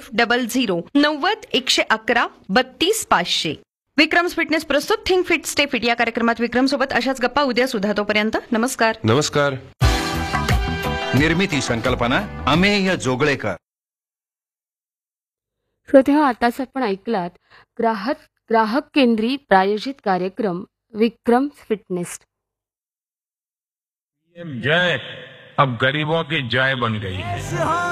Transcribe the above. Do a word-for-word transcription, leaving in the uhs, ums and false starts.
Five double zero नव्वद एकशे अकरा बत्तीस पाचशे. विक्रम्स फिटनेस प्रस्तुत थिंक फिट स्टे फिट या कार्यक्रमात विक्रम सोबत अशाच गप्पा उद्या सुद्धा. तोपर्यंत नमस्कार. नमस्कार. निर्मिती संकल्पना अमेय जोगळेकर. श्रोते हो, आताच आपण ऐकलात ग्राहक ग्राहक केंद्री प्रायोजित कार्यक्रम विक्रम फिटनेस. जय अब गरीबों की जय बन गई है.